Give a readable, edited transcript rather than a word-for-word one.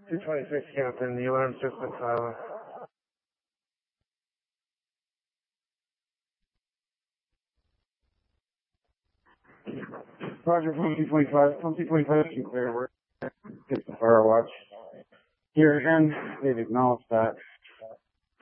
226 Captain, the alarm system silent. Roger, from 225. From 225, you clear. We're get the fire watch. Here again, they've acknowledged that.